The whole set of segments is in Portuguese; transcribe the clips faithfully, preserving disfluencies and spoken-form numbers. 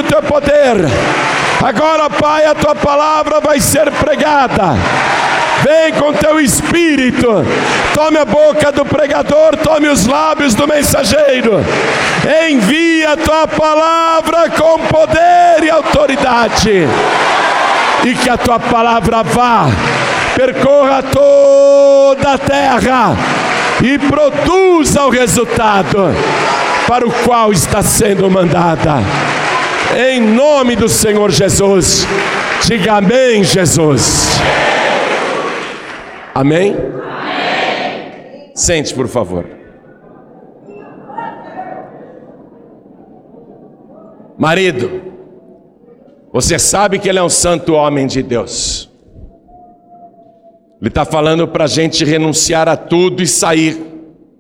do teu poder. Agora, Pai, a tua palavra vai ser pregada. Vem com teu Espírito, tome a boca do pregador, tome os lábios do mensageiro. Envia a tua palavra com poder e autoridade. E que a tua palavra vá, percorra toda a terra e produza o resultado para o qual está sendo mandada. Em nome do Senhor Jesus, diga amém, Jesus. Amém? Amém? Sente, por favor. Marido, você sabe que ele é um santo homem de Deus. Ele está falando para a gente renunciar a tudo e sair.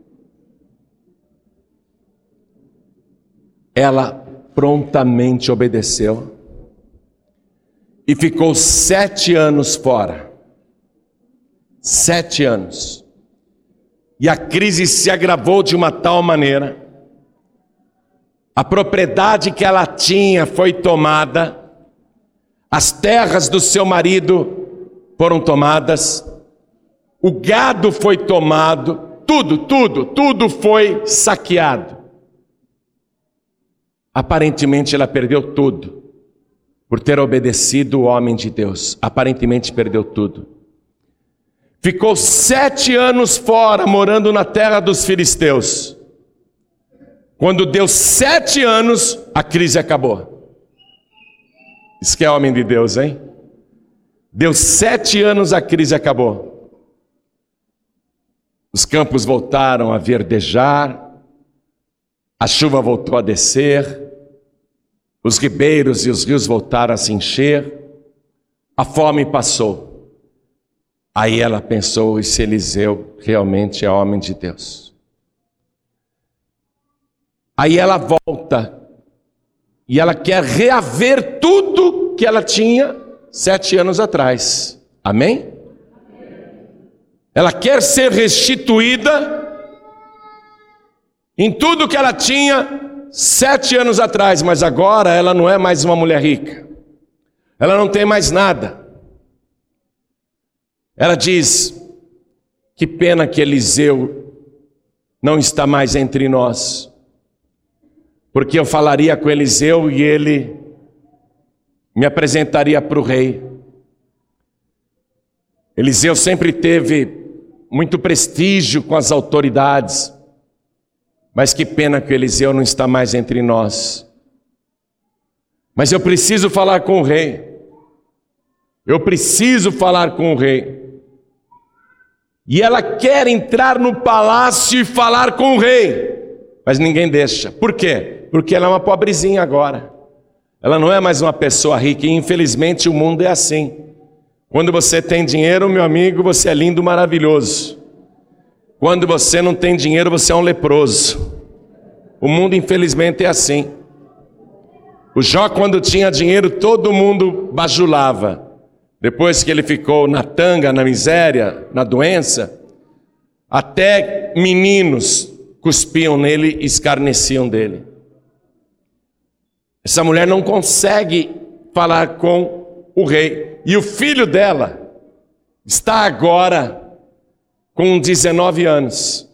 Ela prontamente obedeceu e ficou sete anos fora. Sete anos. E a crise se agravou de uma tal maneira. A propriedade que ela tinha foi tomada. As terras do seu marido foram tomadas. O gado foi tomado. Tudo, tudo, tudo foi saqueado. Aparentemente ela perdeu tudo por ter obedecido o homem de Deus. Aparentemente perdeu tudo. Ficou sete anos fora, morando na terra dos filisteus. Quando deu sete anos, a crise acabou. Isso que é homem de Deus, hein? Deu sete anos, a crise acabou. Os campos voltaram a verdejar, a chuva voltou a descer, os ribeiros e os rios voltaram a se encher, a fome passou. Aí ela pensou, esse Eliseu realmente é homem de Deus. Aí ela volta e ela quer reaver tudo que ela tinha sete anos atrás. Amém? Ela quer ser restituída em tudo que ela tinha sete anos atrás, mas agora ela não é mais uma mulher rica. Ela não tem mais nada. Ela diz, que pena que Eliseu não está mais entre nós, porque eu falaria com Eliseu e ele me apresentaria para o rei. Eliseu sempre teve muito prestígio com as autoridades, mas que pena que Eliseu não está mais entre nós. Mas eu preciso falar com o rei, eu preciso falar com o rei. E ela quer entrar no palácio e falar com o rei, mas ninguém deixa. Por quê? Porque ela é uma pobrezinha agora. Ela não é mais uma pessoa rica, e infelizmente o mundo é assim. Quando você tem dinheiro, meu amigo, você é lindo, maravilhoso. Quando você não tem dinheiro, você é um leproso. O mundo infelizmente é assim. O Jó, quando tinha dinheiro, todo mundo bajulava. Depois que ele ficou na tanga, na miséria, na doença, até meninos cuspiam nele e escarneciam dele. Essa mulher não consegue falar com o rei. E o filho dela está agora com dezenove anos.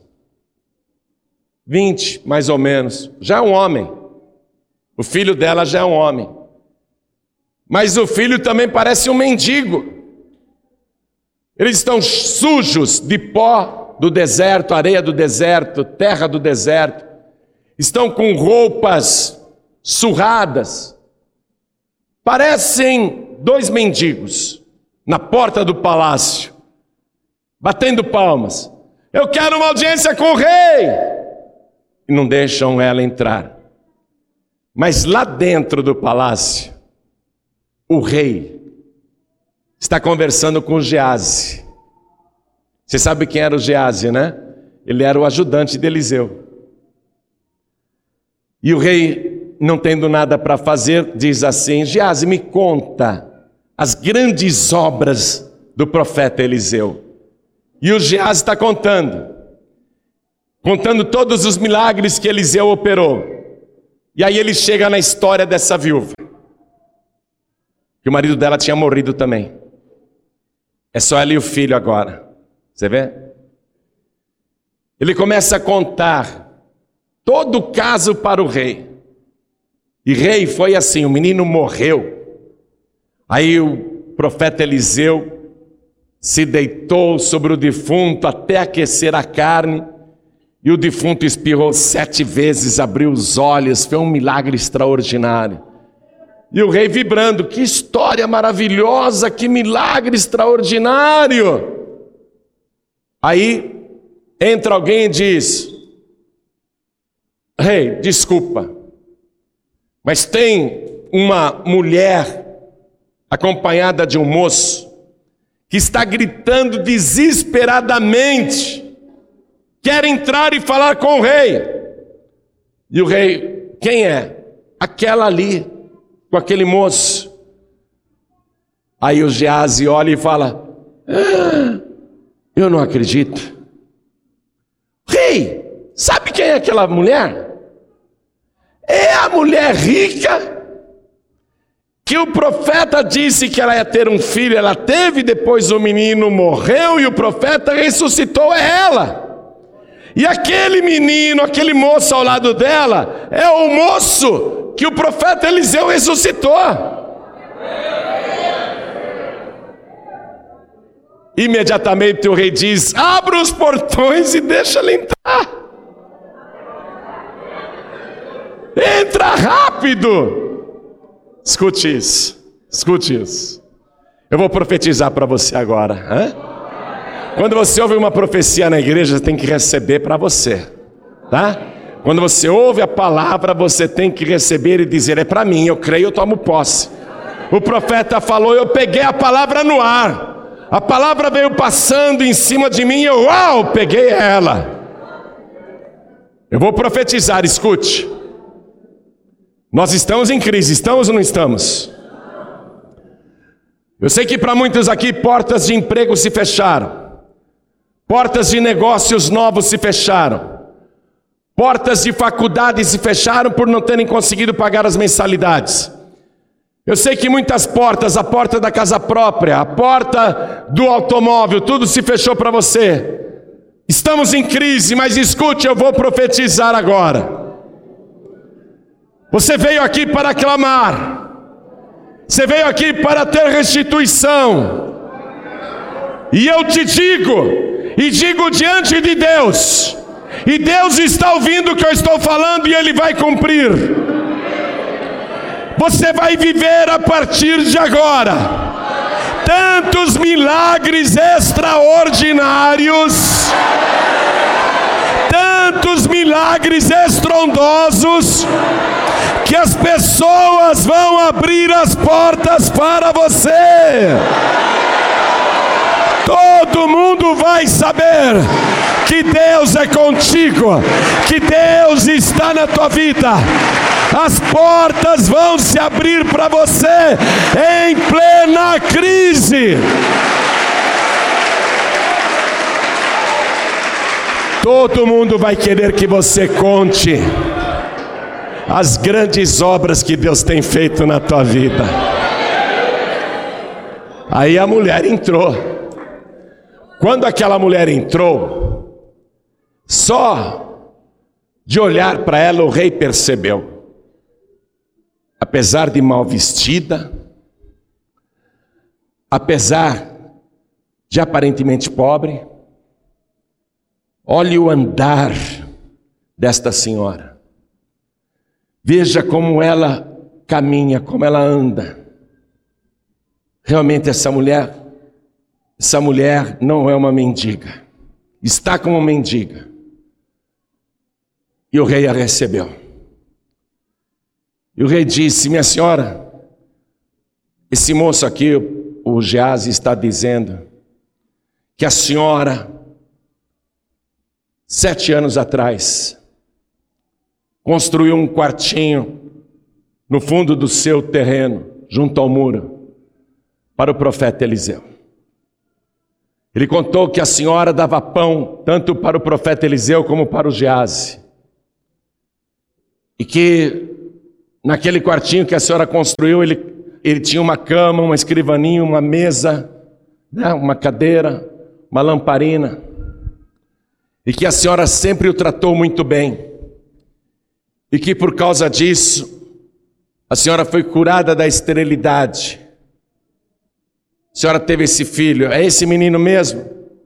vinte, mais ou menos. Já é um homem. O filho dela já é um homem. Mas o filho também parece um mendigo. Eles estão sujos de pó do deserto, areia do deserto, terra do deserto. Estão com roupas surradas. Parecem dois mendigos na porta do palácio, batendo palmas. Eu quero uma audiência com o rei. E não deixam ela entrar. Mas lá dentro do palácio, o rei está conversando com o Geazi. Você sabe quem era o Geazi, né? Ele era o ajudante de Eliseu. E o rei, não tendo nada para fazer, diz assim: Geazi, me conta as grandes obras do profeta Eliseu. E o Geazi está contando. Contando todos os milagres que Eliseu operou. E aí ele chega na história dessa viúva, que o marido dela tinha morrido também. É só ela e o filho agora. Você vê? Ele começa a contar todo o caso para o rei. E rei, foi assim, o menino morreu. Aí o profeta Eliseu se deitou sobre o defunto até aquecer a carne. E o defunto espirrou sete vezes, abriu os olhos, foi um milagre extraordinário. E o rei vibrando, que história maravilhosa, que milagre extraordinário. Aí entra alguém e diz: rei, desculpa, mas tem uma mulher acompanhada de um moço que está gritando desesperadamente, quer entrar e falar com o rei. E o rei, quem é? Aquela ali, com aquele moço. Aí o Geazi olha e fala: ah, eu não acredito. Rei, sabe quem é aquela mulher? É a mulher rica que o profeta disse que ela ia ter um filho, ela teve, depois o menino morreu e o profeta ressuscitou, é ela. E aquele menino, aquele moço ao lado dela, é o moço que o profeta Eliseu ressuscitou. Imediatamente o rei diz: abra os portões e deixa ela entrar. Entra rápido. Escute isso, escute isso. Eu vou profetizar para você agora. Hein? Quando você ouve uma profecia na igreja, você tem que receber para você, tá? Quando você ouve a palavra, você tem que receber e dizer: é para mim, eu creio, eu tomo posse. O profeta falou, eu peguei a palavra no ar. A palavra veio passando em cima de mim, eu, uau, peguei ela. Eu vou profetizar, escute. Nós estamos em crise, estamos ou não estamos? Eu sei que para muitos aqui portas de emprego se fecharam, portas de negócios novos se fecharam, portas de faculdade se fecharam por não terem conseguido pagar as mensalidades. Eu sei que muitas portas, a porta da casa própria, a porta do automóvel, tudo se fechou para você. Estamos em crise, mas escute, eu vou profetizar agora. Você veio aqui para clamar, você veio aqui para ter restituição, e eu te digo, e digo diante de Deus, e Deus está ouvindo o que eu estou falando e Ele vai cumprir. Você vai viver a partir de agora tantos milagres extraordinários, tantos milagres estrondosos, que as pessoas vão abrir as portas para você. Todo mundo vai saber que Deus é contigo, que Deus está na tua vida. As portas vão se abrir para você em plena crise. Todo mundo vai querer que você conte as grandes obras que Deus tem feito na tua vida. Aí a mulher entrou. Quando aquela mulher entrou, só de olhar para ela o rei percebeu, apesar de mal vestida, apesar de aparentemente pobre, olhe o andar desta senhora. Veja como ela caminha, como ela anda. Realmente essa mulher, essa mulher não é uma mendiga. Está como mendiga. E o rei a recebeu. E o rei disse: minha senhora, esse moço aqui, o Geazi, está dizendo que a senhora, sete anos atrás, construiu um quartinho no fundo do seu terreno, junto ao muro, para o profeta Eliseu. Ele contou que a senhora dava pão tanto para o profeta Eliseu como para o Geazi. E que Naquele quartinho que a senhora construiu, ele, ele tinha uma cama, uma escrivaninha, uma mesa, né, uma cadeira, uma lamparina. E que a senhora sempre o tratou muito bem. E que por causa disso, a senhora foi curada da esterilidade. A senhora teve esse filho, é esse menino mesmo?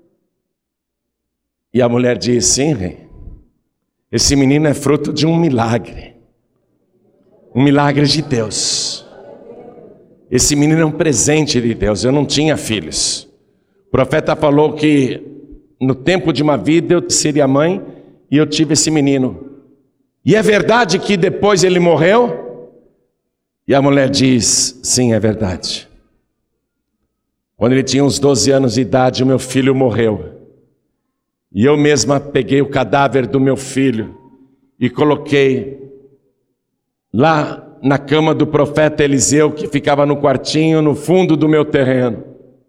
E a mulher diz, sim, rei. Esse menino é fruto de um milagre. Um milagre de Deus. Esse menino é um presente de Deus. Eu não tinha filhos. O profeta falou que no tempo de uma vida eu seria mãe e eu tive esse menino. E é verdade que depois ele morreu? E a mulher diz, sim, é verdade. Quando ele tinha uns doze anos de idade, o meu filho morreu. E eu mesma peguei o cadáver do meu filho e coloquei lá na cama do profeta Eliseu, que ficava no quartinho, no fundo do meu terreno.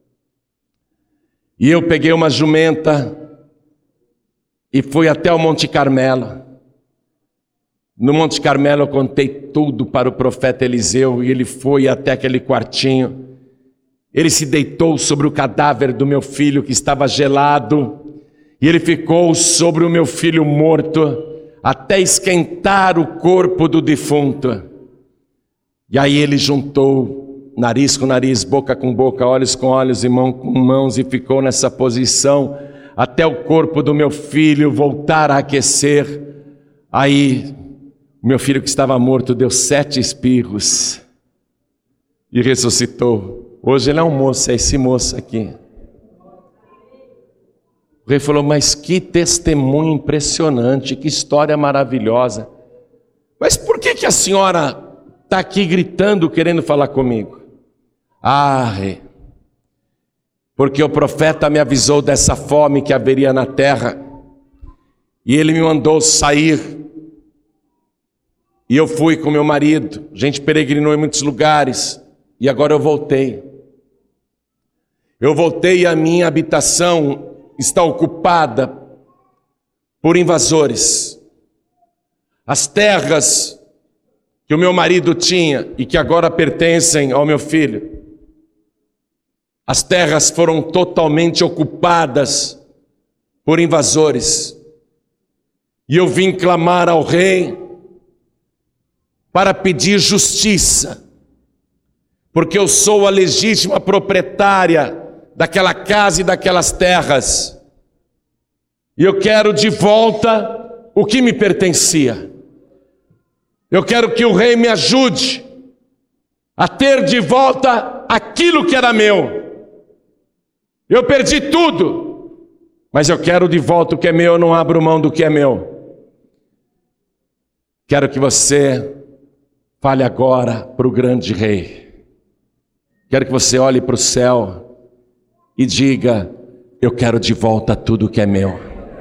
E eu peguei uma jumenta e fui até o Monte Carmelo. No Monte Carmelo eu contei tudo para o profeta Eliseu e ele foi até aquele quartinho. Ele se deitou sobre o cadáver do meu filho que estava gelado e ele ficou sobre o meu filho morto até esquentar o corpo do defunto. E aí ele juntou nariz com nariz, boca com boca, olhos com olhos e mão com mãos e ficou nessa posição até o corpo do meu filho voltar a aquecer. Aí o meu filho que estava morto deu sete espirros e ressuscitou. Hoje ele é um moço, é esse moço aqui. O rei falou, mas que testemunho impressionante, que história maravilhosa. Mas por que que a senhora está aqui gritando, querendo falar comigo? Ah, rei, porque o profeta me avisou dessa fome que haveria na terra, e ele me mandou sair. E eu fui com meu marido, a gente peregrinou em muitos lugares, e agora eu voltei. Eu voltei e a minha habitação está ocupada por invasores. As terras que o meu marido tinha e que agora pertencem ao meu filho, as terras foram totalmente ocupadas por invasores. E eu vim clamar ao rei para pedir justiça, porque eu sou a legítima proprietária daquela casa e daquelas terras, e eu quero de volta o que me pertencia. Eu quero que o rei me ajude a ter de volta aquilo que era meu. Eu perdi tudo, mas eu quero de volta o que é meu, eu não abro mão do que é meu. Quero que você fale agora para o grande rei. Quero que você olhe para o céu e diga, eu quero de volta tudo que é meu.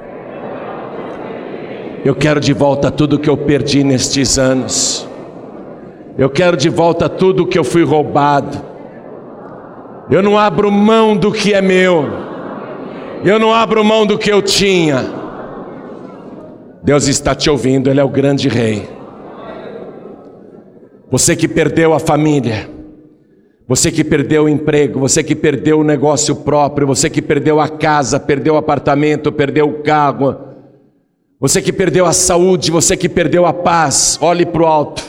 Eu quero de volta tudo que eu perdi nestes anos. Eu quero de volta tudo que eu fui roubado. Eu não abro mão do que é meu. Eu não abro mão do que eu tinha. Deus está te ouvindo, Ele é o grande rei. Você que perdeu a família, você que perdeu o emprego, você que perdeu o negócio próprio, você que perdeu a casa, perdeu o apartamento, perdeu o carro, você que perdeu a saúde, você que perdeu a paz, olhe para o alto.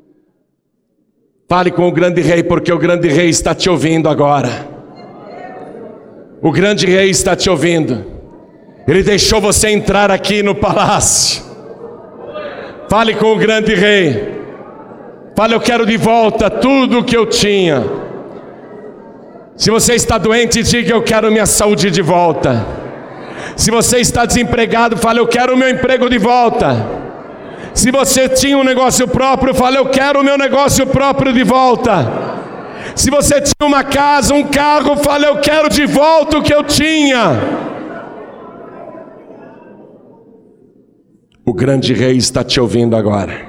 Fale com o grande rei, porque o grande rei está te ouvindo agora. O grande rei está te ouvindo. Ele deixou você entrar aqui no palácio. Fale com o grande rei. Fale, eu quero de volta tudo o que eu tinha. Se você está doente, diga, eu quero minha saúde de volta. Se você está desempregado, fale, eu quero o meu emprego de volta. Se você tinha um negócio próprio, fale, eu quero o meu negócio próprio de volta. Se você tinha uma casa, um carro, fale, eu quero de volta o que eu tinha. O grande rei está te ouvindo agora.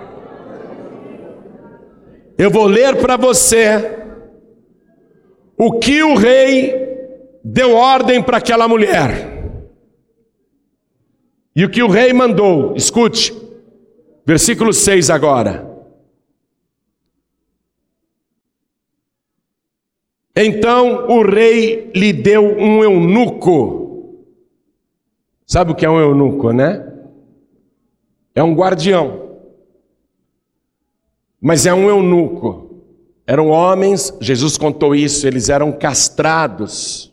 Eu vou ler para você o que o rei deu ordem para aquela mulher. E o que o rei mandou, escute, versículo seis agora. Então o rei lhe deu um eunuco. Sabe o que é um eunuco, né? É um guardião. Mas é um eunuco. Eram homens, Jesus contou isso, eles eram castrados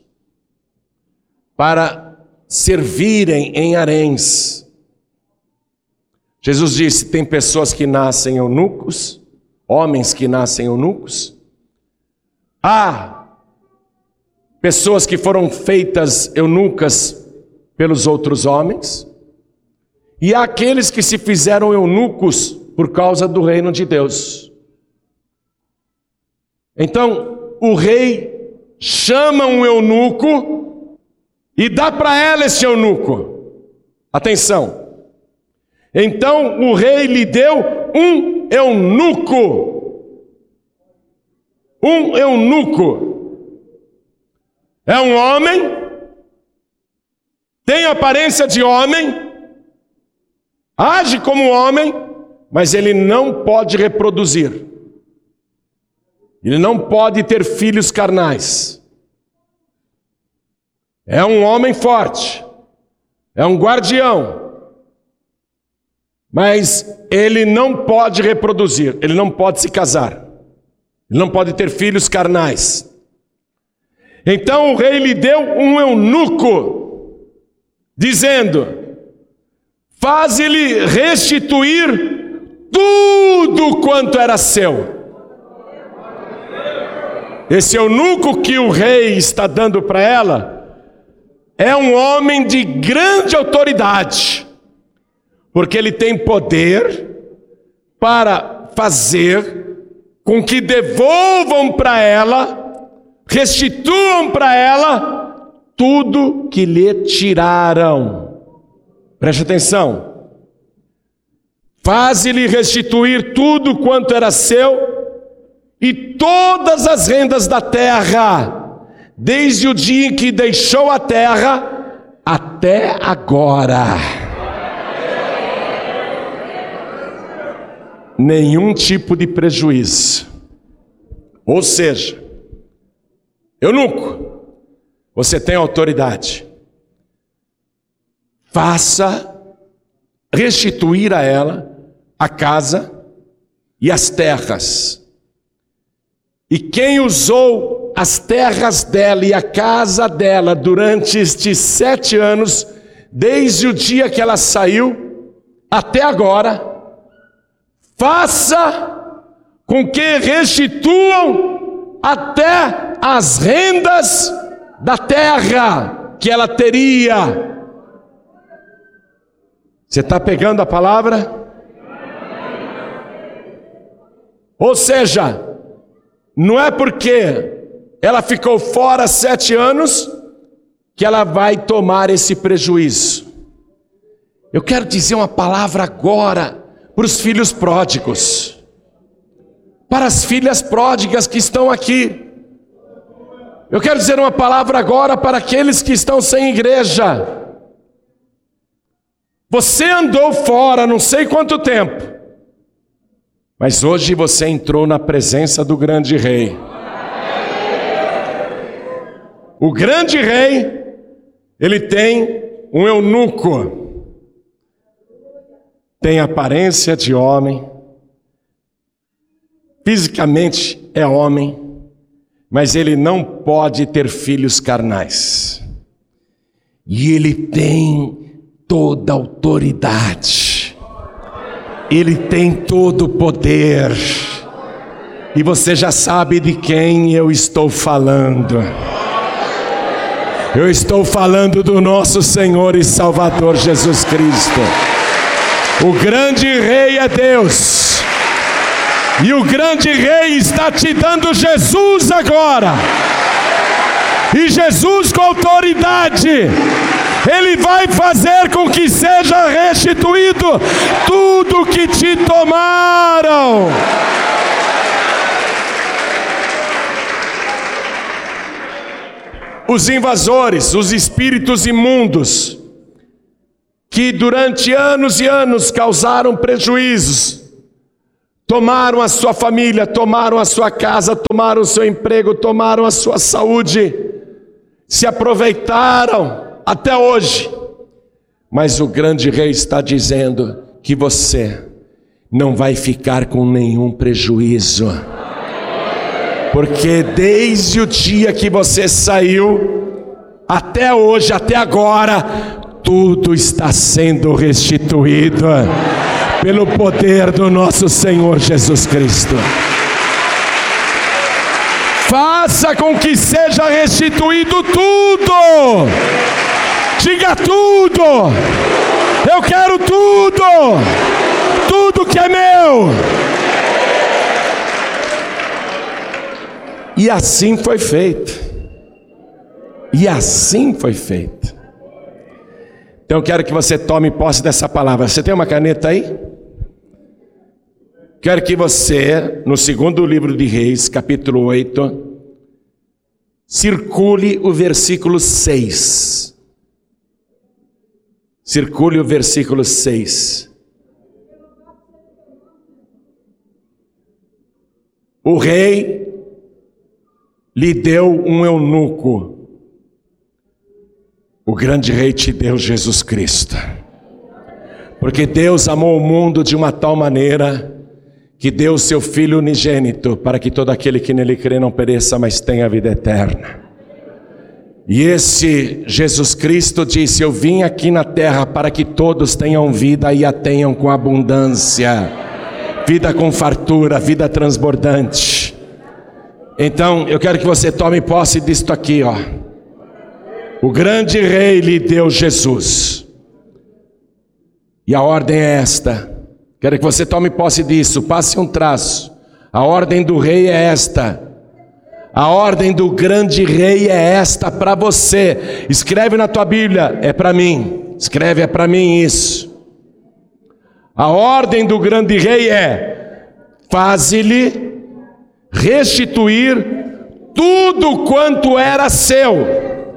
para servirem em haréns. Jesus disse: tem pessoas que nascem eunucos, homens que nascem eunucos. Há pessoas que foram feitas eunucas pelos outros homens. E há aqueles que se fizeram eunucos por causa do reino de Deus. Então, o rei chama um eunuco e dá para ela esse eunuco. Atenção. Então, o rei lhe deu um eunuco. Um eunuco. É um homem, tem aparência de homem, age como homem, mas ele não pode reproduzir. Ele não pode ter filhos carnais. É um homem forte, é um guardião, mas ele não pode reproduzir, ele não pode se casar, ele não pode ter filhos carnais. Então o rei lhe deu um eunuco, dizendo: faze-lhe restituir tudo quanto era seu. Esse eunuco que o rei está dando para ela é um homem de grande autoridade, porque ele tem poder para fazer com que devolvam para ela, restituam para ela tudo que lhe tiraram. Preste atenção. Faze-lhe restituir tudo quanto era seu e todas as rendas da terra, desde o dia em que deixou a terra até agora. Nenhum tipo de prejuízo. Ou seja, eunuco, você tem autoridade. Faça restituir a ela a casa e as terras. E quem usou as terras dela e a casa dela durante estes sete anos, desde o dia que ela saiu até agora, faça com que restituam até as rendas da terra que ela teria. Você está pegando a palavra? Ou seja, não é porque ela ficou fora sete anos que ela vai tomar esse prejuízo. Eu quero dizer uma palavra agora para os filhos pródigos, para as filhas pródigas que estão aqui. Eu quero dizer uma palavra agora para aqueles que estão sem igreja. Você andou fora não sei quanto tempo, mas hoje você entrou na presença do grande rei. O grande rei, ele tem um eunuco, tem aparência de homem, fisicamente é homem, mas ele não pode ter filhos carnais. E ele tem toda a autoridade, ele tem todo o poder, e você já sabe de quem eu estou falando. Eu estou falando do nosso Senhor e Salvador Jesus Cristo. O grande rei é Deus, e o grande rei está te dando Jesus agora, e Jesus com autoridade, Ele vai fazer com que seja restituído tudo que te tomaram. Os invasores, os espíritos imundos, que durante anos e anos causaram prejuízos, tomaram a sua família, tomaram a sua casa, tomaram o seu emprego, tomaram a sua saúde, se aproveitaram até hoje. Mas o grande rei está dizendo que você não vai ficar com nenhum prejuízo, porque desde o dia que você saiu até hoje, até agora, tudo está sendo restituído pelo poder do nosso Senhor Jesus Cristo. Faça com que seja restituído tudo. Diga tudo. Eu quero tudo. Tudo que é meu. E assim foi feito. E assim foi feito. Então eu quero que você tome posse dessa palavra. Você tem uma caneta aí? Quero que você, no segundo livro de Reis, capítulo oito, circule o versículo seis. Circule o versículo seis. O rei lhe deu um eunuco. O grande rei te deu Jesus Cristo. Porque Deus amou o mundo de uma tal maneira que deu o seu Filho unigênito, para que todo aquele que nele crê não pereça, mas tenha a vida eterna. E esse Jesus Cristo disse: eu vim aqui na terra para que todos tenham vida e a tenham com abundância, vida com fartura, vida transbordante. Então eu quero que você tome posse disto aqui, ó. O grande rei lhe deu Jesus, e a ordem é esta. Quero que você tome posse disso, passe um traço. A ordem do rei é esta. A ordem do grande rei é esta para você. Escreve na tua Bíblia, é para mim. Escreve, é para mim isso. A ordem do grande rei é: faze-lhe restituir tudo quanto era seu,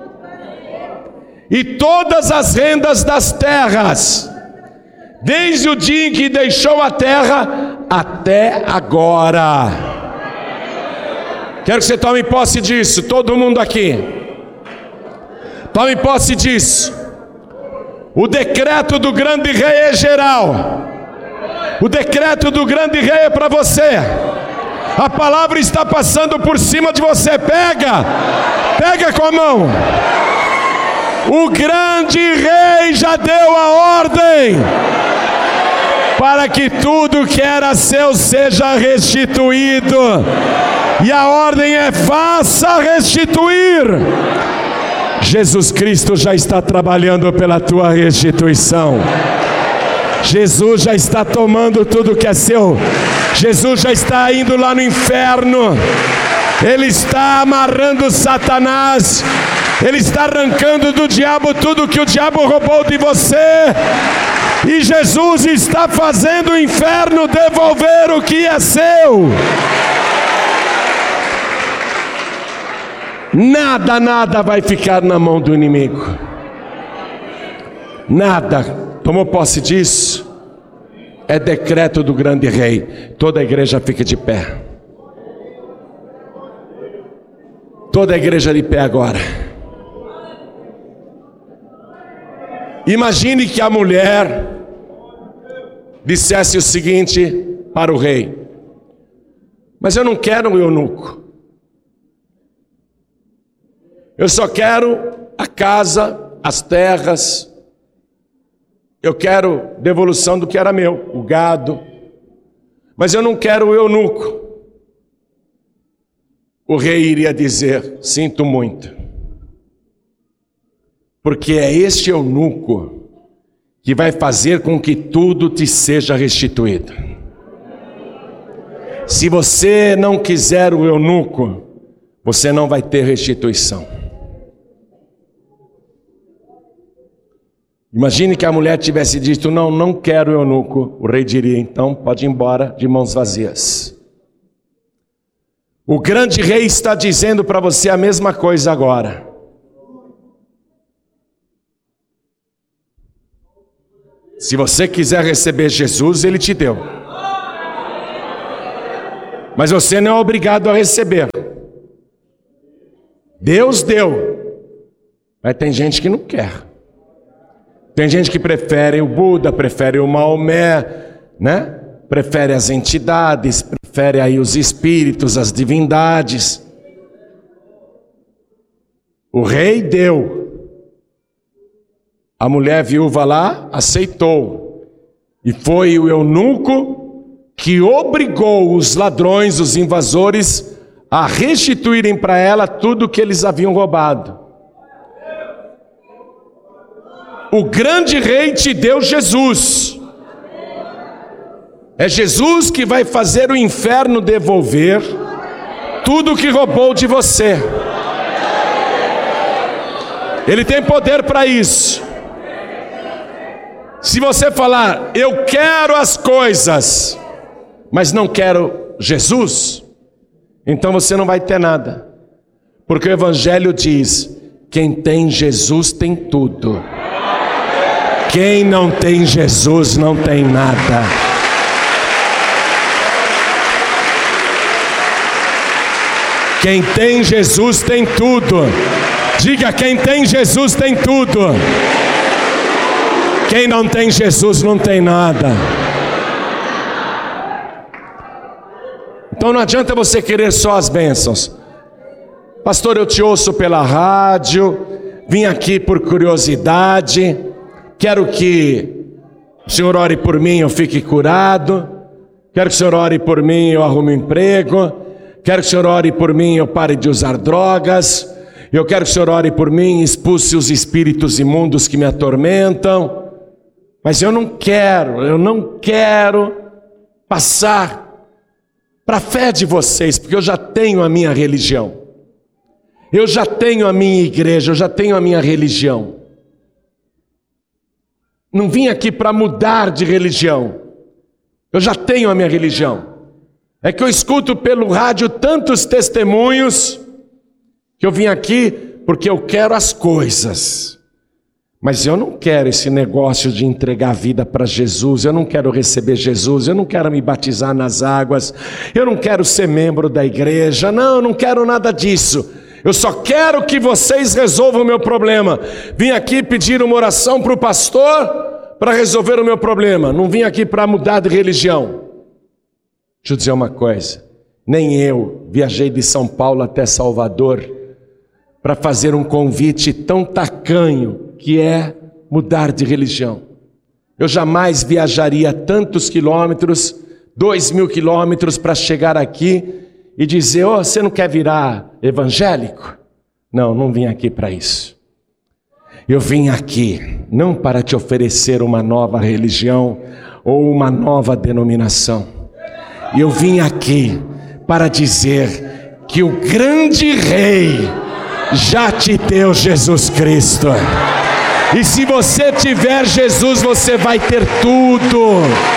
e todas as rendas das terras, desde o dia em que deixou a terra até agora. Quero que você tome posse disso, todo mundo aqui. Tome posse disso. O decreto do grande rei é geral. O decreto do grande rei é para você. A palavra está passando por cima de você. Pega, pega com a mão. O grande rei já deu a ordem para que tudo que era seu seja restituído. E a ordem é: faça restituir. Jesus Cristo já está trabalhando pela tua restituição. Jesus já está tomando tudo que é seu. Jesus já está indo lá no inferno. Ele está amarrando Satanás. Ele está arrancando do diabo tudo que o diabo roubou de você. E Jesus está fazendo o inferno devolver o que é seu. Nada, nada vai ficar na mão do inimigo. Nada. Tomou posse disso? É decreto do grande rei. Toda a igreja fica de pé. Toda a igreja de pé agora. Imagine que a mulher dissesse o seguinte para o rei: mas eu não quero um eunuco. Eu só quero a casa, as terras. Eu quero devolução do que era meu, o gado. Mas eu não quero o eunuco. O rei iria dizer: sinto muito. Porque é este eunuco que vai fazer com que tudo te seja restituído. Se você não quiser o eunuco, você não vai ter restituição. Imagine que a mulher tivesse dito: não, não quero eunuco. O rei diria: então pode ir embora de mãos vazias. O grande rei está dizendo para você a mesma coisa agora. Se você quiser receber Jesus, Ele te deu. mas você não é obrigado a receber. Deus deu, mas tem gente que não quer. Tem gente que prefere o Buda, prefere o Maomé, né? Prefere as entidades, prefere aí os espíritos, as divindades. O rei deu. A mulher viúva lá aceitou. E foi o eunuco que obrigou os ladrões, os invasores, a restituírem para ela tudo o que eles haviam roubado. O grande rei te deu Jesus. É Jesus que vai fazer o inferno devolver tudo o que roubou de você. Ele tem poder para isso. Se você falar, eu quero as coisas, mas não quero Jesus, então você não vai ter nada. Porque o Evangelho diz, quem tem Jesus tem tudo. Quem não tem Jesus não tem nada. Quem tem Jesus tem tudo. Diga, quem tem Jesus tem tudo. Quem não tem Jesus não tem nada. Então não adianta você querer só as bênçãos. Pastor, eu te ouço pela rádio, vim aqui por curiosidade, quero que o senhor ore por mim, eu fique curado. Quero que o senhor ore por mim, eu arrume um emprego. Quero que o senhor ore por mim, eu pare de usar drogas. Eu quero que o senhor ore por mim, expulse os espíritos imundos que me atormentam. Mas eu não quero, eu não quero passar para a fé de vocês, porque eu já tenho a minha religião. Eu já tenho a minha igreja, eu já tenho a minha religião. Não vim aqui para mudar de religião. Eu já tenho a minha religião. É que eu escuto pelo rádio tantos testemunhos que eu vim aqui porque eu quero as coisas. Mas eu não quero esse negócio de entregar a vida para Jesus, eu não quero receber Jesus, eu não quero me batizar nas águas, eu não quero ser membro da igreja, não, eu não quero nada disso. Eu só quero que vocês resolvam o meu problema. Vim aqui pedir uma oração para o pastor para resolver o meu problema. Não vim aqui para mudar de religião. Deixa eu dizer uma coisa. Nem eu viajei de São Paulo até Salvador para fazer um convite tão tacanho que é mudar de religião. Eu jamais viajaria tantos quilômetros, dois mil quilômetros para chegar aqui e dizer, oh, você não quer virar evangélico? Não, não vim aqui para isso. Eu vim aqui não para te oferecer uma nova religião ou uma nova denominação. Eu vim aqui para dizer que o grande rei já te deu Jesus Cristo. E se você tiver Jesus, você vai ter tudo.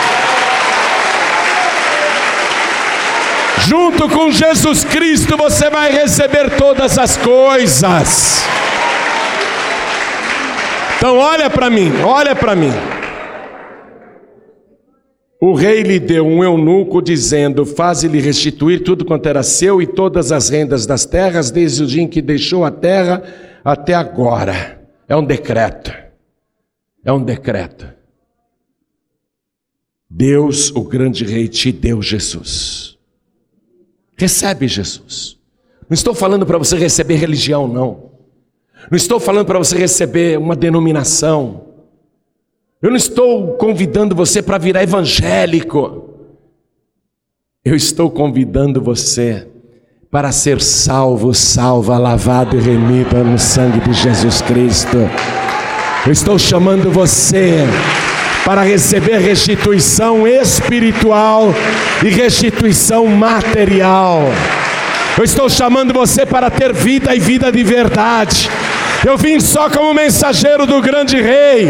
Junto com Jesus Cristo você vai receber todas as coisas. Então olha para mim, olha para mim. O rei lhe deu um eunuco dizendo, faze-lhe restituir tudo quanto era seu e todas as rendas das terras, desde o dia em que deixou a terra até agora. É um decreto, é um decreto. Deus, o grande rei, te deu Jesus. Recebe Jesus. Não estou falando para você receber religião, não. Não estou falando para você receber uma denominação. Eu não estou convidando você para virar evangélico. Eu estou convidando você para ser salvo, salva, lavado e remida no sangue de Jesus Cristo. Eu estou chamando você para receber restituição espiritual e restituição material. Eu estou chamando você para ter vida e vida de verdade. Eu vim só como mensageiro do grande rei.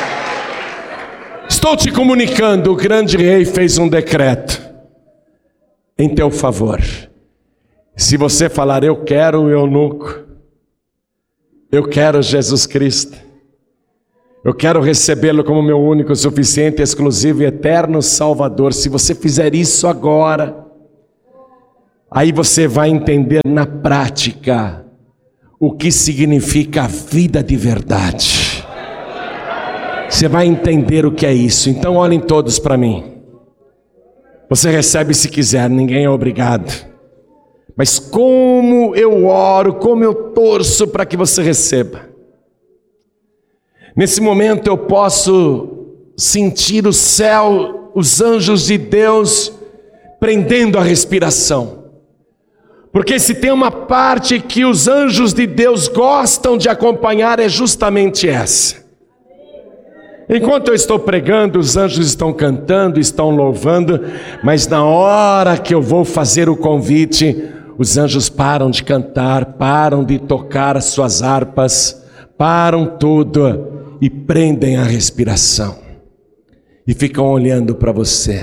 Estou te comunicando, o grande rei fez um decreto em teu favor. Se você falar, eu quero o eunuco, eu quero Jesus Cristo, eu quero recebê-lo como meu único, suficiente, exclusivo e eterno Salvador. Se você fizer isso agora, Aí você vai entender na prática o que significa a vida de verdade. Você vai entender o que é isso. Então olhem todos para mim. Você recebe se quiser, ninguém é obrigado. Mas como eu oro, como eu torço para que você receba. Nesse momento eu posso sentir o céu, os anjos de Deus prendendo a respiração. Porque se tem uma parte que os anjos de Deus gostam de acompanhar, é justamente essa. Enquanto eu estou pregando, os anjos estão cantando, estão louvando, mas na hora que eu vou fazer o convite, os anjos param de cantar, param de tocar as suas harpas, param tudo e prendem a respiração. E ficam olhando para você.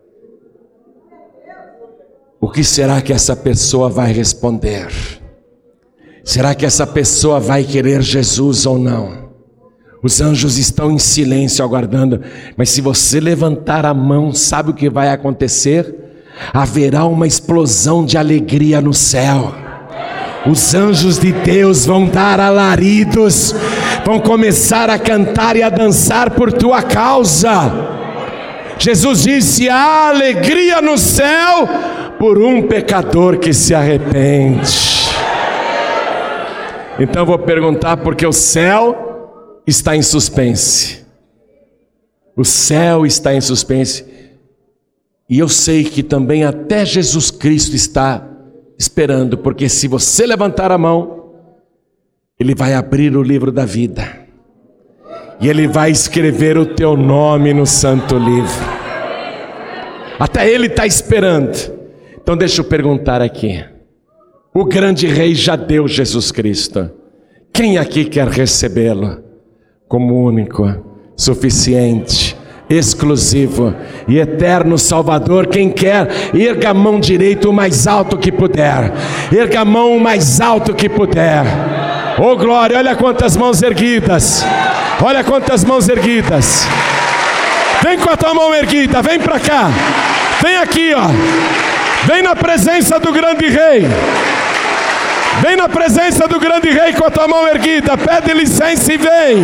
O que será que essa pessoa vai responder? Será que essa pessoa vai querer Jesus ou não? Os anjos estão em silêncio aguardando, mas se você levantar a mão, sabe o que vai acontecer? Haverá uma explosão de alegria no céu. Os anjos de Deus vão dar alaridos, vão começar a cantar e a dançar por tua causa. Jesus disse: há alegria no céu por um pecador que se arrepende. Então eu vou perguntar, porque o céu está em suspense. O céu está em suspense. E eu sei que também até Jesus Cristo está esperando, porque se você levantar a mão, Ele vai abrir o livro da vida. E Ele vai escrever o teu nome no santo livro. Até Ele está esperando. Então deixa eu perguntar aqui. O grande rei já deu Jesus Cristo. Quem aqui quer recebê-lo como único, suficiente, exclusivo e eterno Salvador? Quem quer, erga a mão direita o mais alto que puder. Erga a mão o mais alto que puder. Oh glória, olha quantas mãos erguidas. Olha quantas mãos erguidas. Vem com a tua mão erguida, vem para cá. Vem aqui, ó. Vem na presença do grande rei. Vem na presença do grande rei com a tua mão erguida. Pede licença e vem.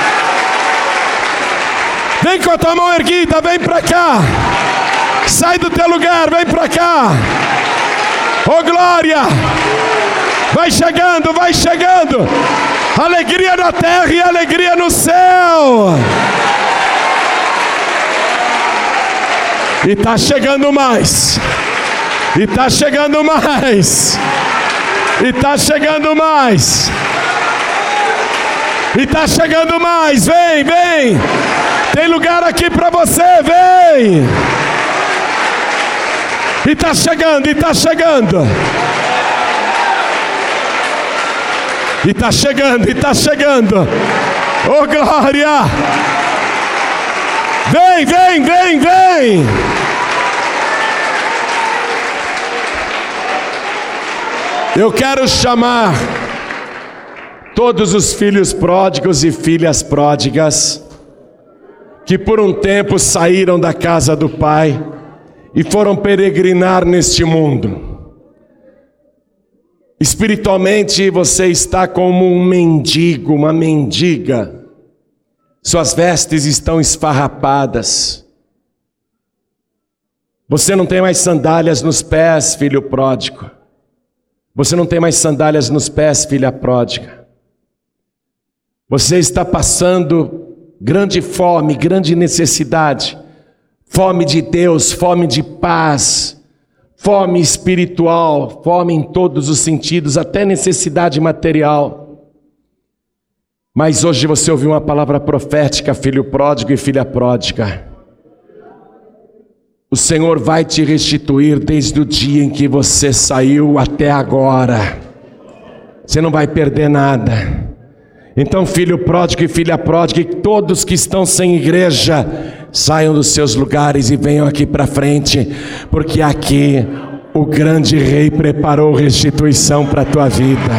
Vem com a tua mão erguida, vem para cá. Sai do teu lugar, vem para cá. Oh glória. Vai chegando, vai chegando. Alegria na terra e alegria no céu. E está chegando mais. E está chegando mais. E está chegando mais. E está chegando mais. Vem, vem. Tem lugar aqui para você, vem. E está chegando, e está chegando. E está chegando, e está chegando. Oh glória. Vem, vem, vem, vem. Eu quero chamar todos os filhos pródigos e filhas pródigas que por um tempo saíram da casa do Pai e foram peregrinar neste mundo. Espiritualmente você está como um mendigo, uma mendiga. Suas vestes estão esfarrapadas. Você não tem mais sandálias nos pés, filho pródigo. Você não tem mais sandálias nos pés, filha pródiga. Você está passando grande fome, grande necessidade. Fome de Deus, fome de paz, fome espiritual, fome em todos os sentidos, até necessidade material. Mas hoje você ouviu uma palavra profética, filho pródigo e filha pródiga. O Senhor vai te restituir desde o dia em que você saiu até agora. Você não vai perder nada. Então, filho pródigo e filha pródiga, e todos que estão sem igreja, saiam dos seus lugares e venham aqui para frente, porque aqui o grande rei preparou restituição para a tua vida.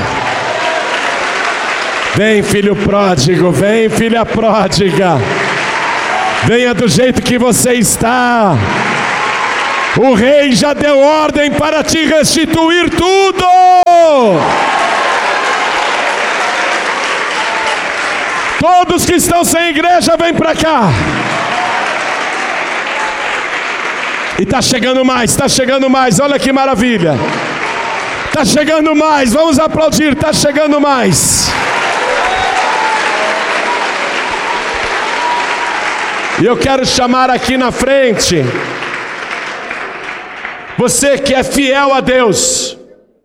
Vem, filho pródigo, vem, filha pródiga. Venha do jeito que você está. O rei já deu ordem para te restituir tudo. Todos que estão sem igreja, vem para cá. E está chegando mais, está chegando mais, olha que maravilha. Está chegando mais, vamos aplaudir, está chegando mais. E eu quero chamar aqui na frente você que é fiel a Deus,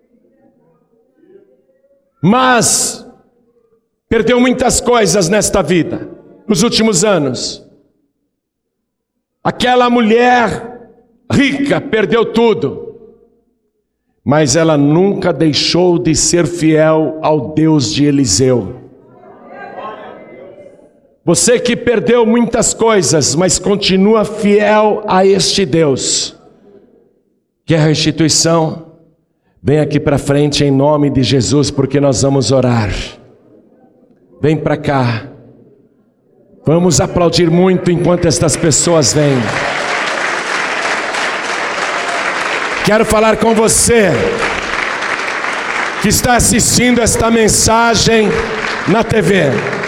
mas perdeu muitas coisas nesta vida, nos últimos anos. Aquela mulher rica perdeu tudo, mas ela nunca deixou de ser fiel ao Deus de Eliseu. Você que perdeu muitas coisas, mas continua fiel a este Deus. Quer restituição? Vem aqui para frente em nome de Jesus, porque nós vamos orar. Vem para cá. Vamos aplaudir muito enquanto estas pessoas vêm. Quero falar com você que está assistindo esta mensagem na T V.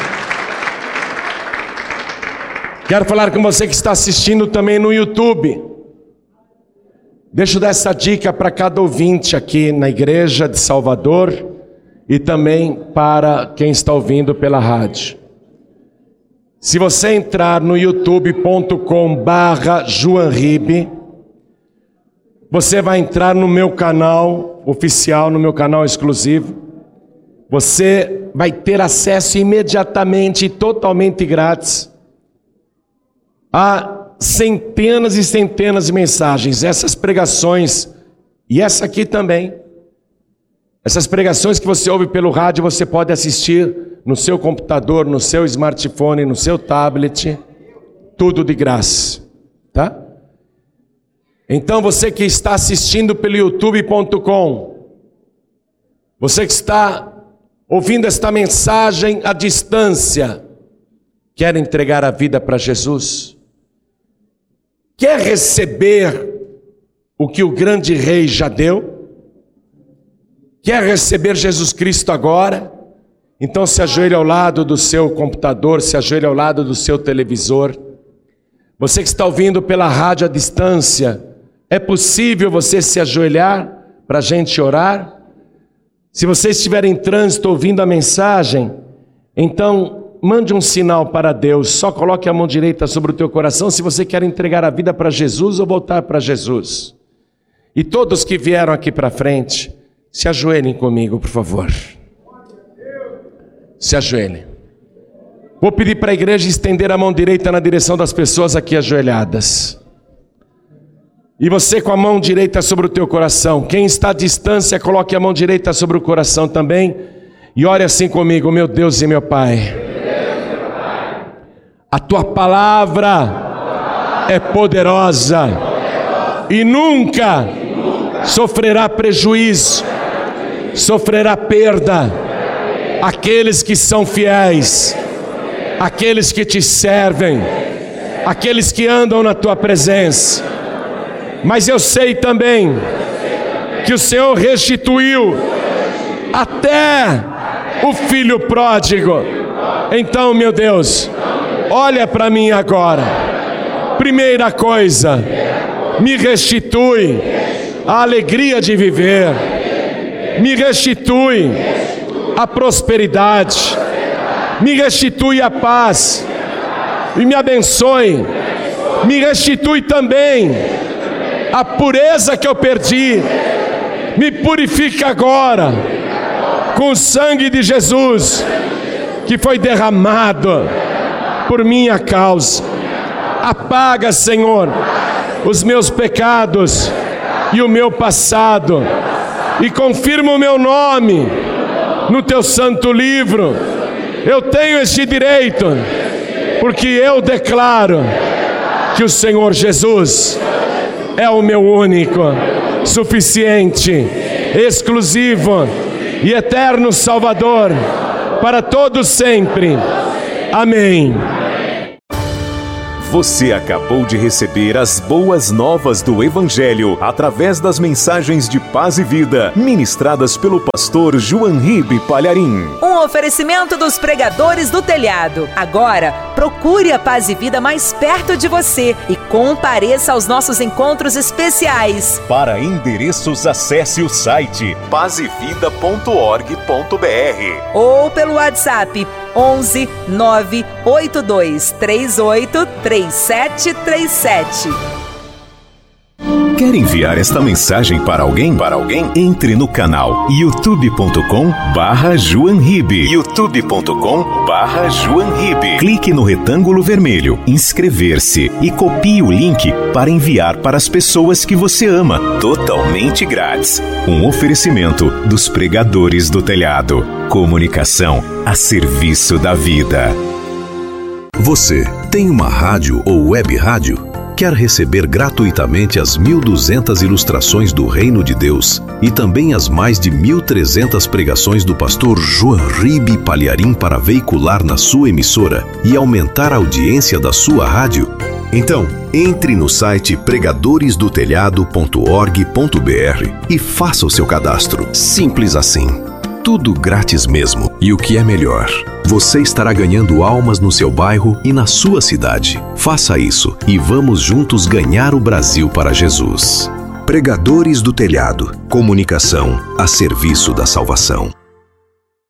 Quero falar com você que está assistindo também no YouTube. Deixa eu dar essa dica para cada ouvinte aqui na igreja de Salvador e também para quem está ouvindo pela rádio. Se você entrar no youtube ponto com barra João Ribe, você vai entrar no meu canal oficial, no meu canal exclusivo. Você vai ter acesso imediatamente e totalmente grátis a centenas e centenas de mensagens, essas pregações e essa aqui também. Essas pregações que você ouve pelo rádio, você pode assistir no seu computador, no seu smartphone, no seu tablet, tudo de graça, tá? Então você que está assistindo pelo youtube ponto com, você que está ouvindo esta mensagem à distância, quer entregar a vida para Jesus? Quer receber o que o grande rei já deu? Quer receber Jesus Cristo agora? Então se ajoelhe ao lado do seu computador, se ajoelhe ao lado do seu televisor. Você que está ouvindo pela rádio à distância, é possível você se ajoelhar para a gente orar? Se você estiver em trânsito ouvindo a mensagem, então mande um sinal para Deus, só coloque a mão direita sobre o teu coração se você quer entregar a vida para Jesus ou voltar para Jesus. E todos que vieram aqui para frente, se ajoelhem comigo, por favor. Se ajoelhem. Vou pedir para a igreja estender a mão direita na direção das pessoas aqui ajoelhadas. E você com a mão direita sobre o teu coração. Quem está à distância, coloque a mão direita sobre o coração também. E ore assim comigo: meu Deus e meu Pai, a tua palavra é poderosa e nunca sofrerá prejuízo, sofrerá perda. Aqueles que são fiéis, aqueles que te servem, aqueles que andam na tua presença. Mas eu sei também que o Senhor restituiu até o filho pródigo. Então, meu Deus, olha para mim agora. Primeira coisa, me restitui a alegria de viver, me restitui a prosperidade, me restitui a paz e me abençoe. Me restitui também a pureza que eu perdi. Me purifica agora com o sangue de Jesus que foi derramado por minha causa. Apaga, Senhor, os meus pecados e o meu passado e confirma o meu nome no teu santo livro. Eu tenho este direito porque eu declaro que o Senhor Jesus é o meu único, suficiente, exclusivo e eterno Salvador para todos sempre. Amém. Você acabou de receber as boas novas do Evangelho através das mensagens de paz e vida, ministradas pelo pastor João Ribe Palharim. Um oferecimento dos pregadores do telhado. Agora, procure a Paz e Vida mais perto de você e compareça aos nossos encontros especiais. Para endereços, acesse o site paz e vida ponto org ponto br ou pelo WhatsApp onze nove oito dois três oito três sete três sete. Quer enviar esta mensagem para alguém? Para alguém? Entre no canal youtube ponto com barra João Ribe. youtube ponto com barra João Ribe. Clique no retângulo vermelho, inscrever-se e copie o link para enviar para as pessoas que você ama, totalmente grátis. Um oferecimento dos pregadores do telhado. Comunicação a serviço da vida. Você tem uma rádio ou web rádio? Quer receber gratuitamente as mil e duzentas ilustrações do Reino de Deus e também as mais de mil e trezentas pregações do pastor João Ribe Palharim para veicular na sua emissora e aumentar a audiência da sua rádio? Então, entre no site pregadores do telhado ponto org ponto br e faça o seu cadastro. Simples assim. Tudo grátis mesmo. E o que é melhor, você estará ganhando almas no seu bairro e na sua cidade. Faça isso e vamos juntos ganhar o Brasil para Jesus. Pregadores do Telhado. Comunicação a serviço da salvação.